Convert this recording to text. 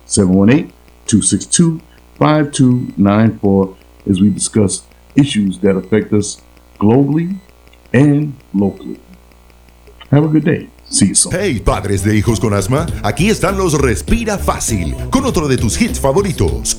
718-262-5294 as we discuss issues that affect us globally and locally. Have a good day. See you soon. Hey, padres de hijos con asma, aquí están los Respira Fácil, con otro de tus hits favoritos.